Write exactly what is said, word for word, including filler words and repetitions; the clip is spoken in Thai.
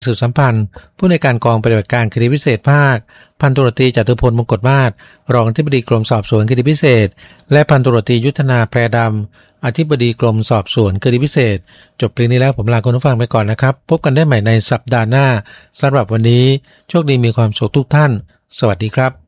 สืบสัมพันธ์ผู้ในการกองปฏิบัติการคดีพิเศษภาคพันตำรวจตรีจตุพลมงกฎมาศรองอธิบดีกรมสอบสวนคดีพิเศษและพันตำรวจตรียุทธนาแพรดำอธิบดีกรมสอบสวนคดีพิเศษจบเพลงนี้แล้วผมลาคุณผู้ฟังไปก่อนนะครับพบกันได้ใหม่ในสัปดาห์หน้าสำหรับวันนี้โชคดีมีความสุขทุกท่านสวัสดีครับ